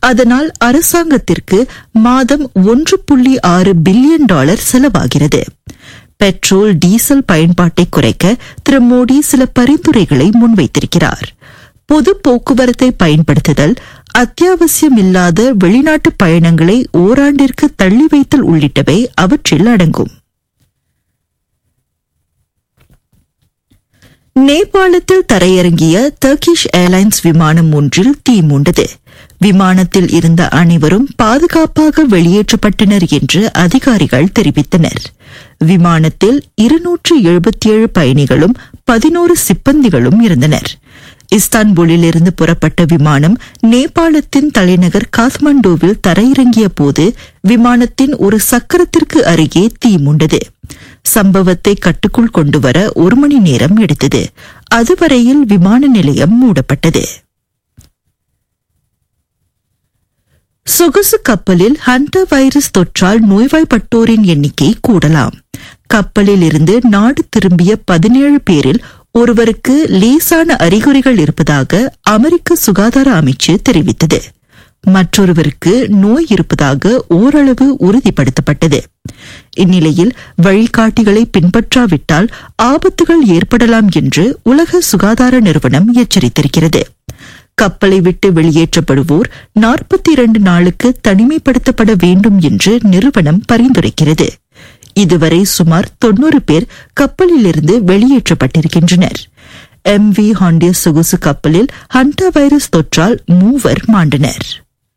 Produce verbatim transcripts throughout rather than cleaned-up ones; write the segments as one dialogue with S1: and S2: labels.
S1: அதனால் அரசாங்கத்திற்கு மாதம் ஒன்று புள்ளி ஆறு பில்லியன் டாலர் செலவாகிறது. பெட்ரோல் டீசல் பயன்பாட்டை குறைக்க திரு மோடி சில பரிந்துரைகளை முன்வைத்திருக்கிறார். பொது போக்குவரத்தை பயன்படுத்துதல், அத்தியாவசியமில்லாத வெளிநாட்டு பயணங்களை ஓராண்டிற்கு தள்ளி வைத்தல் உள்ளிட்டவை அவற்றில் அடங்கும். நேபாளத்தில் தரையிறங்கிய டர்கிஷ் ஏர்லைன்ஸ் விமானம் ஒன்றில் தீ மூண்டது. விமானத்தில் இருந்த அனைவரும் பாதுகாப்பாக வெளியேற்றப்பட்டனர் என்று அதிகாரிகள் தெரிவித்தனர். விமானத்தில் இருநூற்று எழுபத்தி ஏழு பயணிகளும் பதினோரு சிப்பந்திகளும் இருந்தனர். இஸ்தான்புல்லிலிருந்து புறப்பட்ட விமானம் நேபாளத்தின் தலைநகர் காத்மண்டுவில் தரையிறங்கிய போது விமானத்தின் ஒரு சக்கரத்திற்கு அருகே தீ மூண்டது. சம்பவத்தை கட்டுக்குள் கொண்டுவர ஒரு மணி நேரம் எடுத்தது. அதுவரையில் விமான நிலையம் மூடப்பட்டது. சொகுசு கப்பலில் ஹண்டர் வைரஸ் தொற்றால் நோய்வாய்ப்பட்டோரின் எண்ணிக்கை கூடலாம். கப்பலில் இருந்து நாடு திரும்பிய பதினேழு பேரில் ஒருவருக்கு லேசான அறிகுறிகள் இருப்பதாக அமெரிக்க சுகாதார அமைச்சு தெரிவித்தது. மற்றொருவருக்கு நோய் இருப்பதாக ஓரளவு உறுதிப்படுத்தப்பட்டது. இந்நிலையில் வழிகாட்டிகளை பின்பற்றாவிட்டால் ஆபத்துகள் ஏற்படலாம் என்று உலக சுகாதார நிறுவனம் எச்சரித்திருக்கிறது. கப்பலை விட்டு வெளியேற்றப்படுவோர் நாற்பத்தி இரண்டு நாளுக்கு தனிமைப்படுத்தப்பட வேண்டும் என்று நிறுவனம் பரிந்துரைக்கிறது. இதுவரை சுமார் தொன்னூறு பேர் கப்பலிலிருந்து வெளியேற்றப்பட்டிருக்கின்றனர். எம் வி ஹாண்டியஸ் சொகுசு கப்பலில் ஹண்டர் வைரஸ் தொற்றால் மூவர் மாண்டனர்.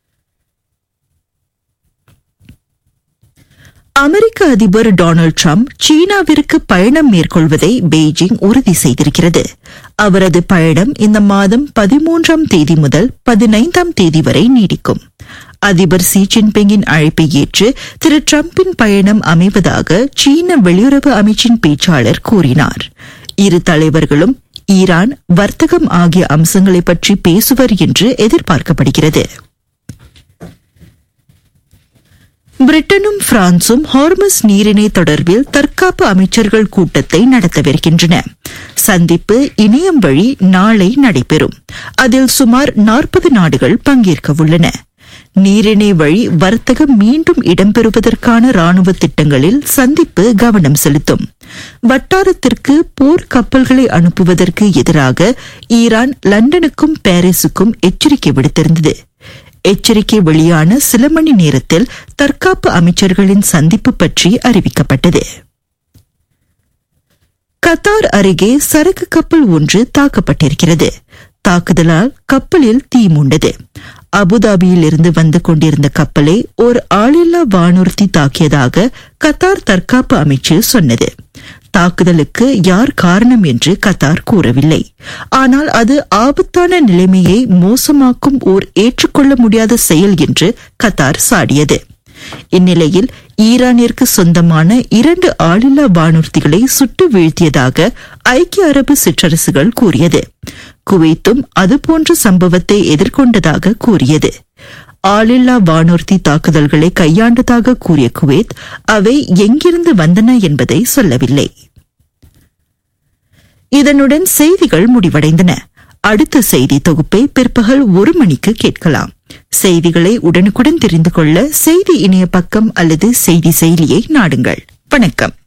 S1: அமெரிக்க அதிபர் டொனால்டு டிரம்ப் சீனாவிற்கு பயணம் மேற்கொள்வதை பெய்ஜிங் உறுதி செய்திருக்கிறது. அவரது பயணம் இந்த மாதம் பதிமூன்றாம் தேதி முதல் பதினைந்தாம் தேதி வரை நீடிக்கும். அதிபர் ஷி ஜின்பிங்கின் அழைப்பை ஏற்று திரு டிரம்பின் பயணம் அமைவதாக சீன வெளியுறவு அமைச்சின் பேச்சாளர் கூறினார். இரு தலைவர்களும் ஈரான், வர்த்தகம் ஆகிய அம்சங்களை பற்றி பேசுவர் என்று எதிர்பார்க்கப்படுகிறது. பிரிட்டனும் பிரான்சும் ஹார்மஸ் நீரிணை தொடர்பில் தற்காப்பு அமைச்சர்கள் கூட்டத்தை நடத்தவிருக்கின்றன. சந்திப்பு இணையம் வழி நாளை நடைபெறும். அதில் சுமார் நாற்பது நாடுகள் பங்கேற்க உள்ளன. நீரிணை வழி வர்த்தகம் மீண்டும் இடம்பெறுவதற்கான ராணுவ திட்டங்களில் சந்திப்பு கவனம் செலுத்தும். வட்டாரத்திற்கு போர் கப்பல்களை அனுப்புவதற்கு எதிராக ஈரான் லண்டனுக்கும் பாரிஸுக்கும் எச்சரிக்கை விடுத்திருந்தது. எச்சரிக்கை வெளியான சில மணி நேரத்தில் தற்காப்பு அமைச்சர்களின் சந்திப்பு பற்றி அறிவிக்கப்பட்டது. கத்தார் அருகே சரக்கு கப்பல் ஒன்று தாக்கப்பட்டிருக்கிறது. தாக்குதலால் கப்பலில் தீ மூண்டது. அபுதாபியில் இருந்து வந்து கொண்டிருந்த கப்பலை ஒரு ஆளில்லா வானூர்தி தாக்கியதாக கத்தார் தற்காப்பு அமைச்சு சொன்னது. தாக்குதலுக்கு யார் காரணம் என்று கத்தார் கூறவில்லை. ஆனால் அது ஆபத்தான நிலைமையை மோசமாக்கும் ஓர் ஏற்றுக்கொள்ள முடியாத செயல் என்று கத்தார் சாடியது. இந்நிலையில் ஈரானிற்கு சொந்தமான இரண்டு ஆளில்லா வானூர்திகளை சுட்டு வீழ்த்தியதாக ஐக்கிய அரபு சிற்றரசுகள் கூறியது. குவைத்தும் அதுபோன்ற சம்பவத்தை எதிர்கொண்டதாக கூறியது. ஆளில்லா வானூர்தி தாக்குதல்களை கையாண்டதாக கூறிய குவைத் அவை எங்கிருந்து வந்தன என்பதை சொல்லவில்லை. இதனுடன் செய்திகள் முடிவடைந்தன. அடுத்த செய்தி தொகுப்பை பிற்பகல் ஒரு மணிக்கு கேட்கலாம். செய்திகளை உடனுக்குடன் தெரிந்து கொள்ள செய்தி இணைய பக்கம் அல்லது செய்தி செயலியை நாடுங்கள். வணக்கம்.